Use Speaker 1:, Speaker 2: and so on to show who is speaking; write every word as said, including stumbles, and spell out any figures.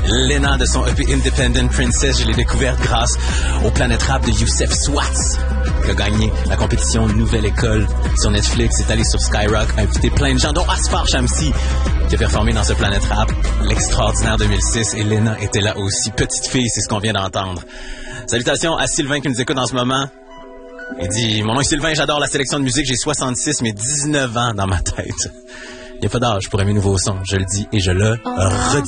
Speaker 1: Lena de son E P Independent Princess, je l'ai découverte grâce au Planète Rap de Youssef Swatz, qui a gagné la compétition Nouvelle École sur Netflix, est allé sur Skyrock, a invité plein de gens, dont Asfar Shamsi, qui a performé dans ce Planète Rap, l'extraordinaire deux mille six, et Lena était là aussi. Petite fille, c'est ce qu'on vient d'entendre. Salutations à Sylvain qui nous écoute en ce moment. Il dit, mon nom est Sylvain, j'adore la sélection de musique, j'ai soixante-six, mais dix-neuf ans dans ma tête. Il n'y a pas d'âge pour aimer nouveaux sons, je le dis et je le redis.